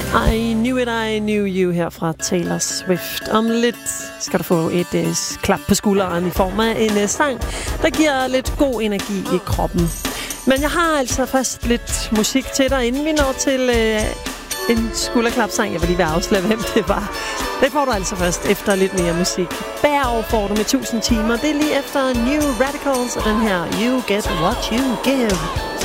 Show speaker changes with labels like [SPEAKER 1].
[SPEAKER 1] I Knew It, I Knew You her fra Taylor Swift. Om lidt skal du få et klap på skulderen i form af en sang, der giver lidt god energi i kroppen. Men jeg har altså først lidt musik til dig, inden vi når til en skulderklapsang. Jeg vil lige være afsløre, hvem det var. Det får du altså først efter lidt mere musik. Bær får du med 1000 timer. Det er lige efter New Radicals og den her You Get What You Give.